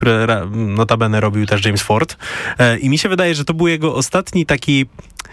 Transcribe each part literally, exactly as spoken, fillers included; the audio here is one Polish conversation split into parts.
które notabene robił też James Ford. I mi się wydaje, że to był jego ostatni taki...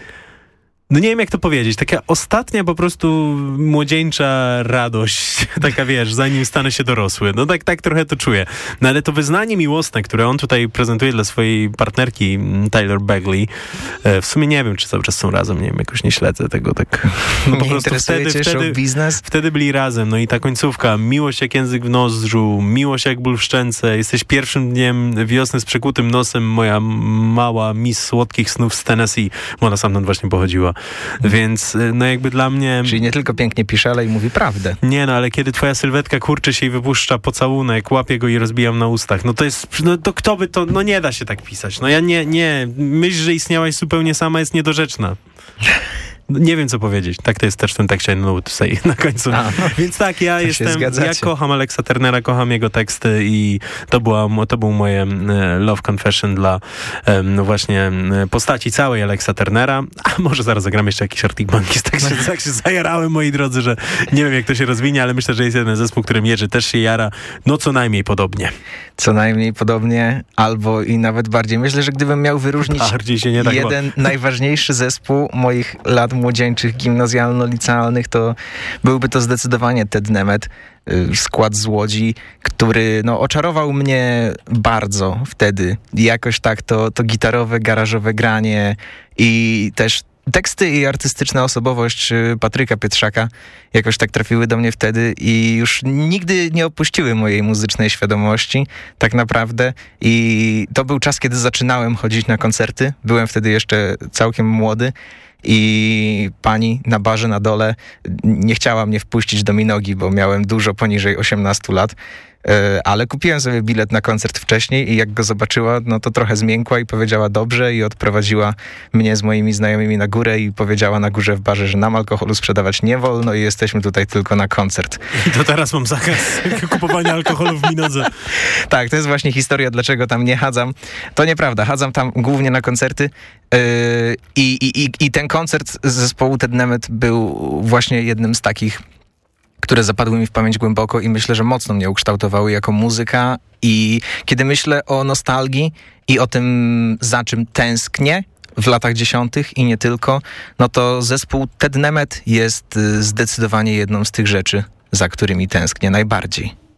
No nie wiem, jak to powiedzieć. Taka ostatnia po prostu młodzieńcza radość. Taka, wiesz, zanim stanę się dorosły. No tak, tak trochę to czuję. No ale to wyznanie miłosne, które on tutaj prezentuje dla swojej partnerki Taylor Begley, w sumie nie wiem, czy cały czas są razem. Nie wiem, jakoś nie śledzę tego tak. No po nie prostu wtedy, wtedy, biznes? wtedy byli razem. No i ta końcówka. Miłość jak język w nozdrzu, miłość jak ból w szczęce. Jesteś pierwszym dniem wiosny z przekutym nosem, moja mała miss słodkich snów z Tennessee. Bo ona stamtąd właśnie pochodziła. Więc no jakby dla mnie... Czyli nie tylko pięknie pisze, ale i mówi prawdę. Nie no, ale kiedy twoja sylwetka kurczy się i wypuszcza pocałunek, łapię go i rozbijam na ustach, no to jest... No to kto by to... No nie da się tak pisać. No ja nie... nie myśl, że istniałaś zupełnie sama jest niedorzeczna. Nie wiem, co powiedzieć. Tak to jest też w tym tekście I know to say na końcu. A, Więc tak, ja jestem, ja kocham Alexa Turnera, kocham jego teksty i to, była, to był moje love confession dla no właśnie postaci całej Alexa Turnera. A może zaraz zagram jeszcze jakiś Arctic Monkeys. Tak się, tak się zajarałem, moi drodzy, że nie wiem, jak to się rozwinie, ale myślę, że jest jeden zespół, którym Jerzy też się jara. No co najmniej podobnie. Co najmniej podobnie, albo i nawet bardziej. Myślę, że gdybym miał wyróżnić się nie tak jeden bo... najważniejszy zespół moich lat młodzieńczych, gimnazjalno-licealnych, to byłby to zdecydowanie Ted Nemeth, skład z Łodzi, który no, oczarował mnie bardzo wtedy. I jakoś tak to, to gitarowe, garażowe granie i też teksty i artystyczna osobowość Patryka Pietrzaka jakoś tak trafiły do mnie wtedy i już nigdy nie opuściły mojej muzycznej świadomości, tak naprawdę. I to był czas, kiedy zaczynałem chodzić na koncerty. Byłem wtedy jeszcze całkiem młody i pani na barze na dole nie chciała mnie wpuścić do minogi, bo miałem dużo poniżej osiemnastu lat. Ale kupiłem sobie bilet na koncert wcześniej i jak go zobaczyła, no to trochę zmiękła i powiedziała dobrze i odprowadziła mnie z moimi znajomymi na górę i powiedziała na górze w barze, że nam alkoholu sprzedawać nie wolno i jesteśmy tutaj tylko na koncert. I to teraz mam zakaz kupowania alkoholu w minodze. Tak, to jest właśnie historia, dlaczego tam nie chadzam. To nieprawda, chadzam tam głównie na koncerty yy, i, i, i ten koncert z zespołu Ted Nemeth był właśnie jednym z takich, które zapadły mi w pamięć głęboko i myślę, że mocno mnie ukształtowały jako muzyka. I kiedy myślę o nostalgii i o tym, za czym tęsknię w latach dziesiątych i nie tylko, no to zespół Ted Nemeth jest zdecydowanie jedną z tych rzeczy, za którymi tęsknię najbardziej.